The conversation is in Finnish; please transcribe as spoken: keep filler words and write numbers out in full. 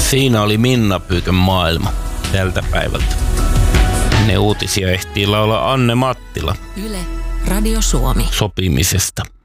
Siinä oli Minna Pyykön maailma tältä päivältä. Ne uutisia ehtii laulaa Anne Mattila. Yle, Radio Suomi. Sopimisesta.